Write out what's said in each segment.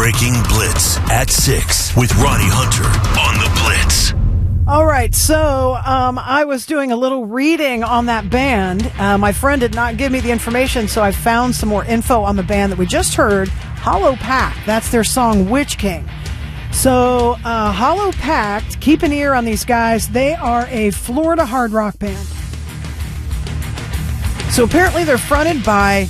Breaking Blitz at 6 with Ronnie Hunter on the Blitz. All right, so I was doing a little reading on that band. My friend did not give me the information, so I found some more info on the band that we just heard, Hollow Pact. That's their song, Witch King. So Hollow Pact, keep an ear on these guys. They are a Florida hard rock band. So apparently they're fronted by,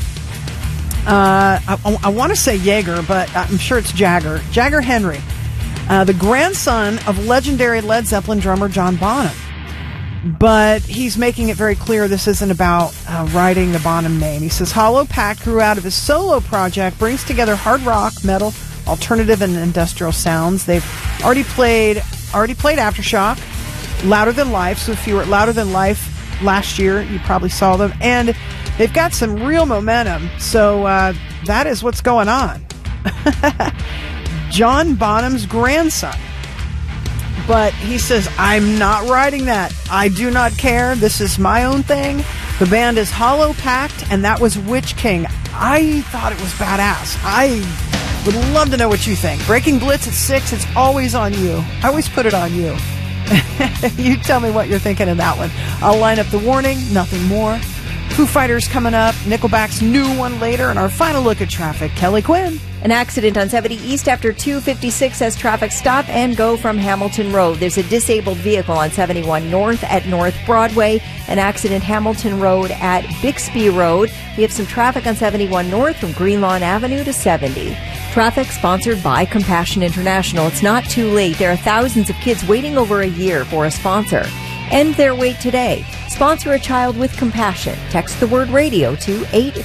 I want to say Jaeger, but I'm sure it's Jagger Henry. The grandson of legendary Led Zeppelin drummer John Bonham. But he's making it very clear this isn't about writing the Bonham name. He says Hollow Pact grew out of his solo project, brings together hard rock, metal, alternative, and industrial sounds. They've already played Aftershock, Louder Than Life. So if you were at Louder Than Life last year, you probably saw them. And they've got some real momentum. So that is what's going on. John Bonham's grandson. But he says, I'm not writing that. I do not care. This is my own thing. The band is Hollow Pact, and that was Witch King. I thought it was badass. I would love to know what you think. Breaking Blitz at 6, it's always on you. I always put it on you. You tell me what you're thinking of that one. I'll line up the warning, nothing more. Foo Fighters coming up, Nickelback's new one later, and our final look at traffic. Kelly Quinn. An accident on 70 East after 256 has traffic stop and go from Hamilton Road. There's a disabled vehicle on 71 North at North Broadway. An accident Hamilton Road at Bixby Road. We have some traffic on 71 North from Greenlawn Avenue to 70. Traffic sponsored by Compassion International. It's not too late. There are thousands of kids waiting over a year for a sponsor. End their wait today. Sponsor a child with compassion. Text the word radio to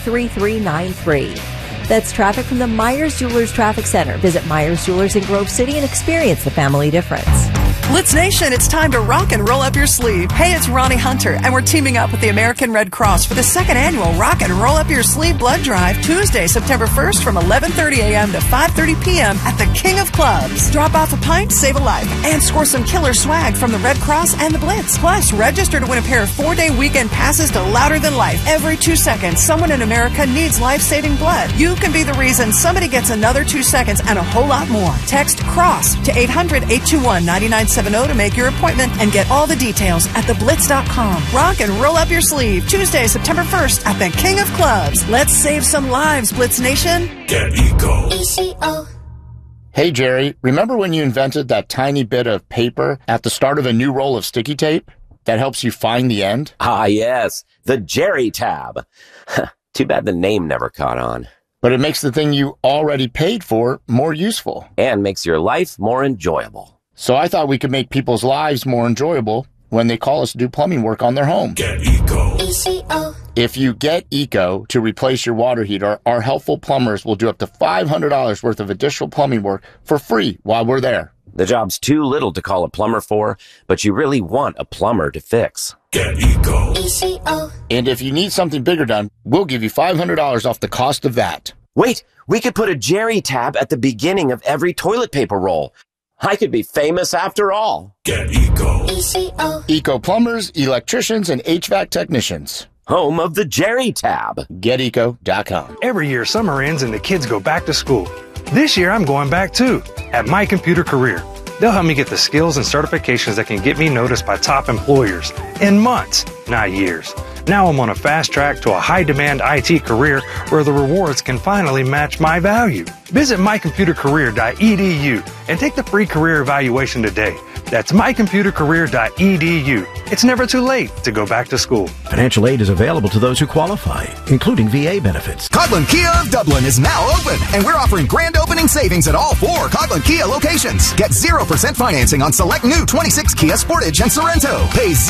83393. That's traffic from the Myers Jewelers Traffic Center. Visit Myers Jewelers in Grove City and experience the family difference. Blitz Nation, it's time to rock and roll up your sleeve. Hey, it's Ronnie Hunter, and we're teaming up with the American Red Cross for the second annual Rock and Roll Up Your Sleeve Blood Drive, Tuesday, September 1st from 11:30 a.m. to 5:30 p.m. at the King of Clubs. Drop off a pint, save a life, and score some killer swag from the Red Cross and the Blitz. Plus, register to win a pair of 4-day weekend passes to Louder Than Life. Every 2 seconds, someone in America needs life-saving blood. You can be the reason somebody gets another 2 seconds and a whole lot more. Text CROSS to 800-821-9970 to make your appointment and get all the details at theblitz.com. Rock and roll up your sleeve. Tuesday, September 1st at the King of Clubs. Let's save some lives, Blitz Nation. Get Eco. ECO. Hey, Jerry, remember when you invented that tiny bit of paper at the start of a new roll of sticky tape that helps you find the end? Ah, yes, the Jerry tab. Too bad the name never caught on. But it makes the thing you already paid for more useful. And makes your life more enjoyable. So I thought we could make people's lives more enjoyable when they call us to do plumbing work on their home. Get Eco. ECO. If you get Eco to replace your water heater, our helpful plumbers will do up to $500 worth of additional plumbing work for free while we're there. The job's too little to call a plumber for, but you really want a plumber to fix. Get Eco. ECO. And if you need something bigger done, we'll give you $500 off the cost of that. Wait, we could put a Jerry tab at the beginning of every toilet paper roll. I could be famous after all. Get Eco. ECO. Eco plumbers, electricians, and HVAC technicians. Home of the Jerry tab. GetEco.com. Every year, summer ends and the kids go back to school. This year, I'm going back too, at My Computer Career. They'll help me get the skills and certifications that can get me noticed by top employers in months, not years. Now I'm on a fast track to a high-demand IT career where the rewards can finally match my value. Visit mycomputercareer.edu and take the free career evaluation today. That's mycomputercareer.edu. It's never too late to go back to school. Financial aid is available to those who qualify, including VA benefits. Coghlan Kia of Dublin is now open, and we're offering grand opening savings at all 4 Coghlan Kia locations. Get 0% financing on select new 26 Kia Sportage and Sorento. Pay